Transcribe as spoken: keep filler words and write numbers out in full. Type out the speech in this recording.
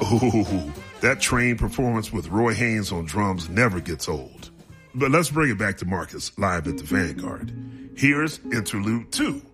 Oh, that trained performance with Roy Haynes on drums never gets old. But let's bring it back to Marcus live at the Vanguard. Here's Interlude two.